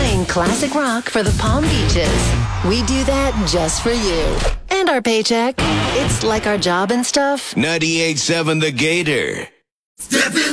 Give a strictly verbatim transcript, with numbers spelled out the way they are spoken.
Playing classic rock for the Palm Beaches. We do that just for you. And our paycheck. It's like our job and stuff. ninety-eight point seven The Gator. Step in.